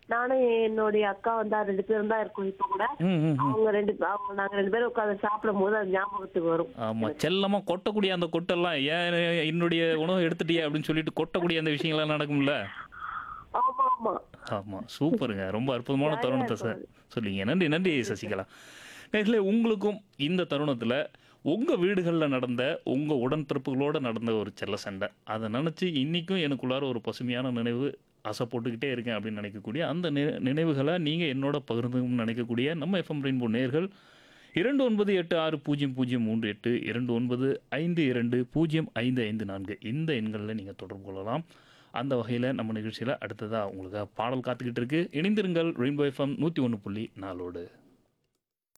நானும் என்னுடைய அக்கா வந்தா 2 பேரும் தான் இருக்கோம் இப்ப கூட. ம், ம், ம். நாங்க 2 பேரும் உட்கார்ந்து சாப்பிடும்போது அது ஞாபகத்துக்கு வரும் ஆமா. எனக்கு. செல்லமா கொட்டக்கூடிய அந்த கொட்டெல்லாம், "ஏன் என்னுடைய உணவ எடுத்துட்டியே?" அப்படின்னு சொல்லிட்டு கொட்டக்கூடிய அந்த விஷயங்கள்லாம் நடக்கும்ல? ஆமா, ஆமா. ஆமா. சூப்பருங்க. ரொம்ப அற்புதமான ஜாலியா தருணத்த இருக்கும் அது. சொன்னீங்க. நன்றி, நன்றி நன்றி சார். சசிகலா. நேயர்களே உங்களுக்கும் இந்த தருணத்தில உங்க வீடுகள்ல நடந்த, உங்க உடன்பிறப்புகளோட நடந்த ஒரு செல்ல சண்டை. அத நெனச்சு இன்னிக்கும் எனக்குள்ளார ஒரு பசுமையான நினைவு அசை போட்டுக்கிட்டே இருக்கேன் அப்படின்னு நினைக்கக்கூடிய அந்த நினைவுகள நீங்க என்னோட பகிர்ந்துக்கணும்னு நினைக்கக்கூடிய நம்ம எஃப்எம் ரெயின்போ நேயர்கள் 29860038 2952055554 இந்த எண்கள்ல நீங்க தொடர்பு கொள்ளலாம். அந்த வகையில நம்ம நிகழ்ச்சியில அடுத்ததா உங்களுக்காக பாடல் காத்துக்கிட்டு இருக்கு. இணைந்திருங்கள் ரெயின்போ எஃப்எம் 101.4ஓடு.